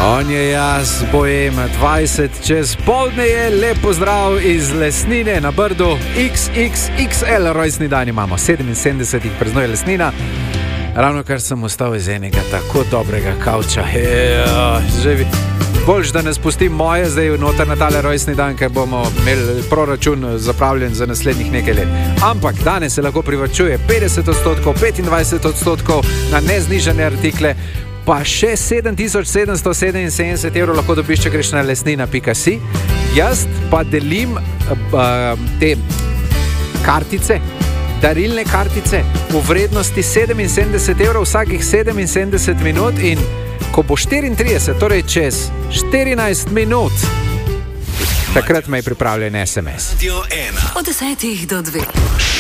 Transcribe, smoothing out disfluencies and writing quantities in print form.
On je jaz, Bojem, 20 čez poldne je, lep pozdrav iz Lesnine na Brdu, XXXL rojstni dan imamo, 77 jih praznuje Lesnina. Ravno kar sem ostal iz enega tako dobrega kavča, boljš, da ne spustim moje zdaj noter na tale rojstni dan, ker bomo imeli proračun zapravljen za naslednjih nekaj let. Ampak danes se lahko privarčuje 50%, 25% na neznižane artikle, pa še 7777 evrov lahko dobiš, če greš na lesnina.si. Jaz pa delim te kartice, darilne kartice v vrednosti 77 evrov vsakih 77 minut in ko bo 34, torej čez 14 minut, takrat me je pripravljen SMS. Od 10 do 2.